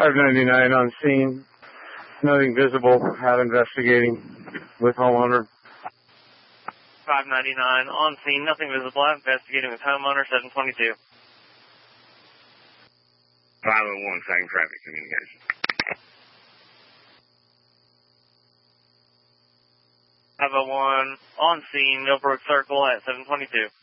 599 on scene. Nothing visible. Out investigating with homeowner. 599 on scene. Nothing visible. Out investigating with homeowner. 722. 501, second traffic communication. 501 on scene. Millbrook Circle at 722.